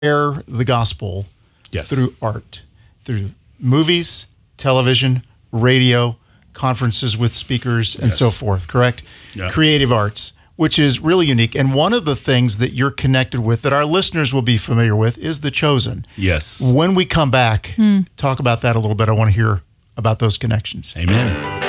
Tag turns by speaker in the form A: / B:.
A: share the gospel through art, through movies, television, radio, conferences with speakers, and so forth, correct?
B: Yeah.
A: Creative arts, which is really unique. And one of the things that you're connected with that our listeners will be familiar with is The Chosen.
B: Yes.
A: When we come back, talk about that a little bit. I want to hear about those connections.
B: Amen.